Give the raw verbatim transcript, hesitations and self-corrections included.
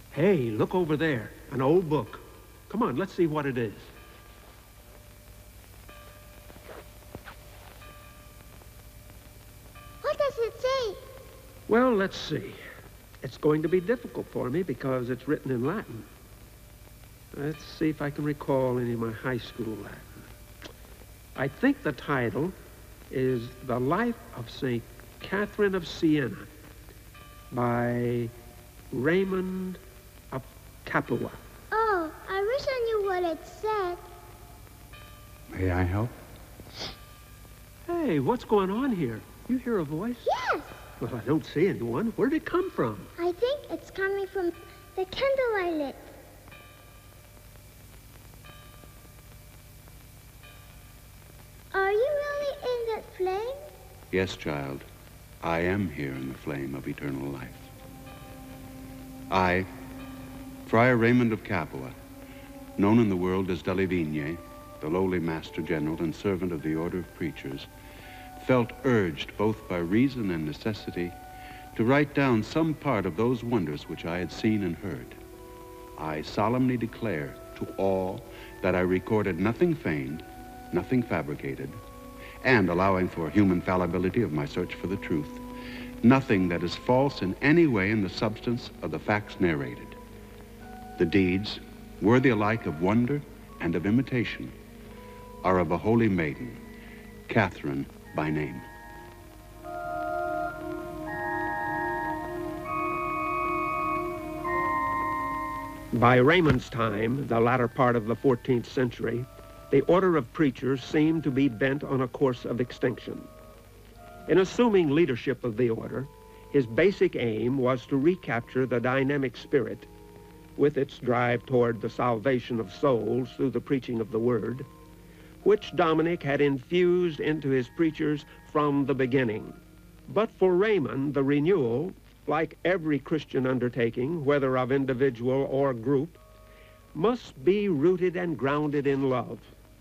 Hey, look over there. An old book. Come on, let's see what it is. What does it say? Well, let's see. It's going to be difficult for me because it's written in Latin. Let's see if I can recall any of my high school Latin. I think the title is The Life of Saint Catherine of Siena by Raymond of Capua. Oh, I wish I knew what it said. May I help? Hey, what's going on here? You hear a voice? Yes! Well, I don't see anyone. Where'd it come from? I think it's coming from the candle I lit. Are you really in that flame? Yes, child. I am here in the flame of eternal life. I, Friar Raymond of Capua, known in the world as Delle Vigne, the lowly master general and servant of the order of preachers, felt urged both by reason and necessity to write down some part of those wonders which I had seen and heard. I solemnly declare to all that I recorded nothing feigned, nothing fabricated, and allowing for human fallibility of my search for the truth, nothing that is false in any way in the substance of the facts narrated. The deeds, worthy alike of wonder and of imitation, are of a holy maiden, Catherine by name. By Raymond's time, the latter part of the fourteenth century, the order of preachers seemed to be bent on a course of extinction. In assuming leadership of the order, his basic aim was to recapture the dynamic spirit, with its drive toward the salvation of souls through the preaching of the word, which Dominic had infused into his preachers from the beginning. But for Raymond, the renewal, like every Christian undertaking, whether of individual or group, must be rooted and grounded in love.